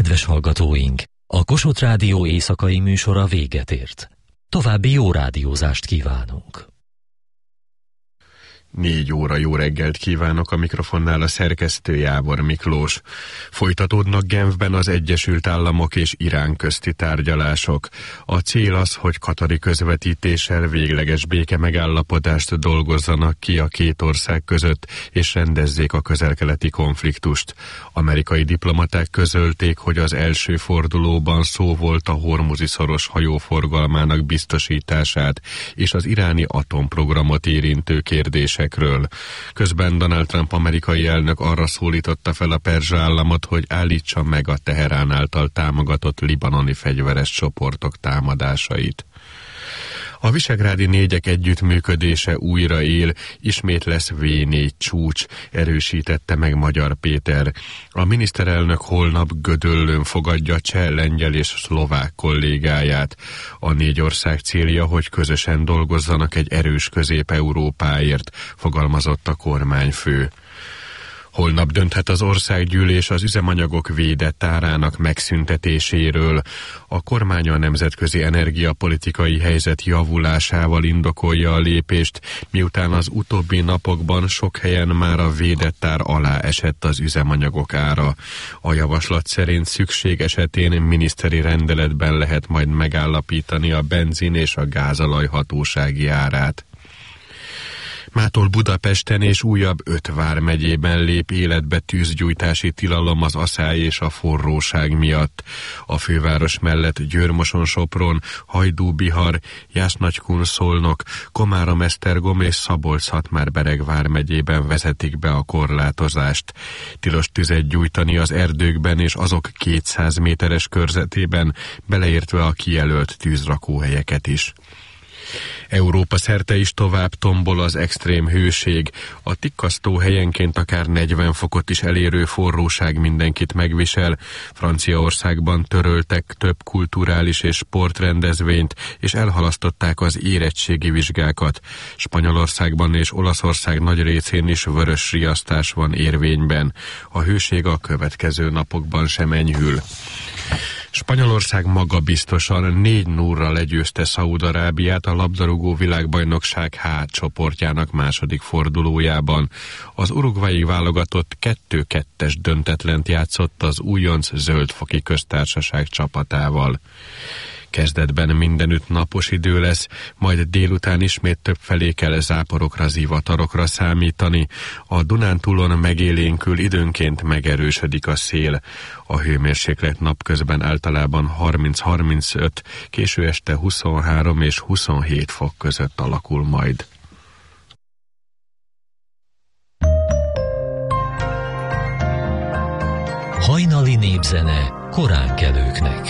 Kedves hallgatóink, a Kossuth Rádió éjszakai műsora véget ért. További jó rádiózást kívánunk. 4 óra jó reggelt kívánok, a mikrofonnál a szerkesztő Jábor Miklós. Folytatódnak Genfben az Egyesült Államok és Irán közti tárgyalások. A cél az, hogy katari közvetítéssel végleges békemegállapodást dolgozzanak ki a két ország között, és rendezzék a közel-keleti konfliktust. Amerikai diplomaták közölték, hogy az első fordulóban szó volt a Hormuzi-szoros hajóforgalmának biztosítását és az iráni atomprogramot érintő kérdés. Közben Donald Trump amerikai elnök arra szólította fel a perzsa államot, hogy állítsa meg a Teherán által támogatott libanoni fegyveres csoportok támadásait. A visegrádi négyek együttműködése újra él, ismét lesz V4 csúcs, erősítette meg Magyar Péter. A miniszterelnök holnap Gödöllőn fogadja cseh, lengyel és szlovák kollégáját. A 4 ország célja, hogy közösen dolgozzanak egy erős Közép-Európáért, fogalmazott a kormányfő. Holnap dönthet az országgyűlés az üzemanyagok védett árának megszüntetéséről. A kormány a nemzetközi energiapolitikai helyzet javulásával indokolja a lépést, miután az utóbbi napokban sok helyen már a védett ár alá esett az üzemanyagok ára. A javaslat szerint szükség esetén miniszteri rendeletben lehet majd megállapítani a benzin és a gázolaj hatósági árát. Mától Budapesten és újabb 5 vármegyében lép életbe tűzgyújtási tilalom az aszály és a forróság miatt. A főváros mellett Győr-Moson-Sopron, Hajdú-Bihar, Jász-Nagykun-Szolnok, Komárom-Esztergom és Szabolcs-Szatmár-Bereg vármegyében vezetik be a korlátozást. Tilos tüzet gyújtani az erdőkben és azok 200 méteres körzetében, beleértve a kijelölt tűzrakóhelyeket is. Európa szerte is tovább tombol az extrém hőség. A tikkasztó helyenként akár 40 fokot is elérő forróság mindenkit megvisel. Franciaországban töröltek több kulturális és sportrendezvényt, és elhalasztották az érettségi vizsgákat. Spanyolországban és Olaszország nagy részén is vörös riasztás van érvényben. A hőség a következő napokban sem enyhül. Spanyolország magabiztosan 4-0-ra legyőzte Szaúd-Arábiát a labdarúgó világbajnokság H csoportjának második fordulójában. Az uruguayi válogatott 2-2-es döntetlent játszott az újonc Zöldfoki Köztársaság csapatával. Kezdetben mindenütt napos idő lesz, majd délután ismét többfelé kell záporokra, zivatarokra számítani. A Dunántúlon megélénkül, időnként megerősödik a szél. A hőmérséklet napközben általában 30-35, késő este 23 és 27 fok között alakul majd. Hajnali népzene koránkelőknek.